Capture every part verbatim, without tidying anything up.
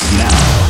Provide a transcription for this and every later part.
starts now.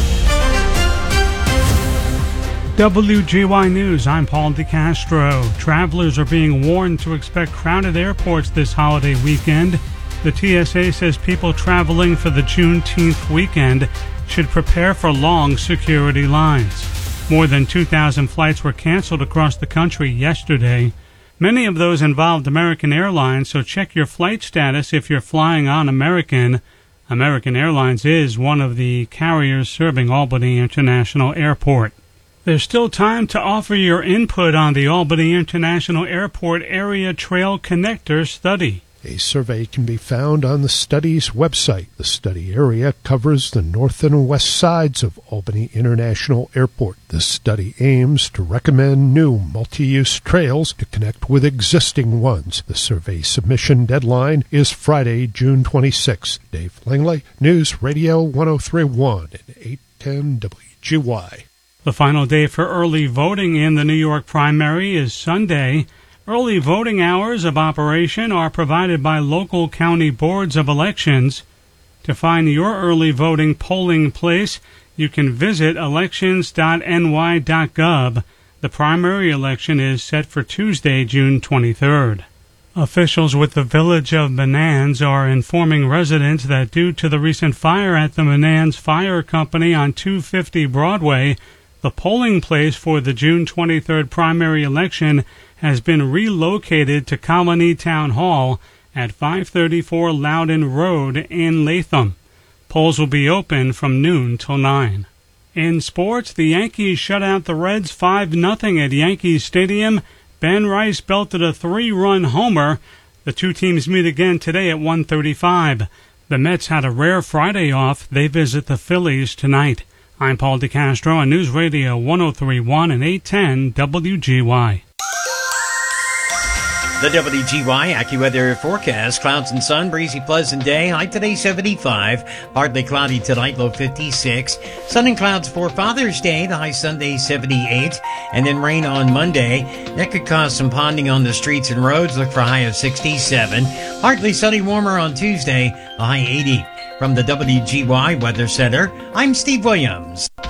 W G Y News, I'm Paul DeCastro. Travelers are being warned to expect crowded airports this holiday weekend. The T S A says people traveling for the Juneteenth weekend should prepare for long security lines. More than two thousand flights were canceled across the country yesterday. Many of those involved American Airlines, so check your flight status if you're flying on American. American Airlines is one of the carriers serving Albany International Airport. There's still time to offer your input on the Albany International Airport Area Trail Connector study. A survey can be found on the study's website. The study area covers the north and west sides of Albany International Airport. The study aims to recommend new multi-use trails to connect with existing ones. The survey submission deadline is Friday, June twenty-sixth. Dave Langley, News Radio ten thirty-one and eight ten W G Y. The final day for early voting in the New York primary is Sunday. Early voting hours of operation are provided by local county boards of elections. To find your early voting polling place, you can visit elections dot N Y dot gov. The primary election is set for Tuesday, June twenty-third. Officials with the Village of Menands are informing residents that due to the recent fire at the Menands Fire Company on two fifty Broadway, the polling place for the June twenty-third primary election has been relocated to Colony Town Hall at five thirty-four Loudon Road in Latham. Polls will be open from noon till nine. In sports, the Yankees shut out the Reds five nothing at Yankee Stadium. Ben Rice belted a three-run homer. The two teams meet again today at one thirty-five. The Mets had a rare Friday off. They visit the Phillies tonight. I'm Paul DeCastro on News Radio ten thirty-one and eight ten W G Y. The W G Y AccuWeather forecast: clouds and sun, breezy, pleasant day. High today seventy-five, partly cloudy tonight, low fifty-six. Sun and clouds for Father's Day, the high Sunday seventy-eight, and then rain on Monday. That could cause some ponding on the streets and roads. Look for a high of sixty-seven. Partly sunny, warmer on Tuesday, a high eighty. From the W G Y Weather Center, I'm Steve Williams.